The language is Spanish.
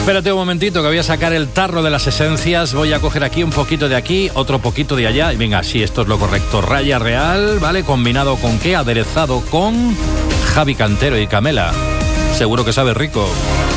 Espérate un momentito que voy a sacar el tarro de las esencias. Voy a coger aquí un poquito de aquí, otro poquito de allá. Y venga, sí, esto es lo correcto. Raya Real, ¿vale? ¿Combinado con qué? Aderezado con Javi Cantero y Camela. Seguro que sabe rico.